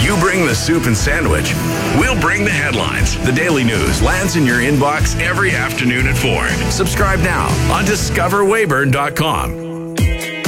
You bring the soup and sandwich. We'll bring the headlines. The Daily News lands in your inbox every afternoon at 4. Subscribe now on discoverwayburn.com.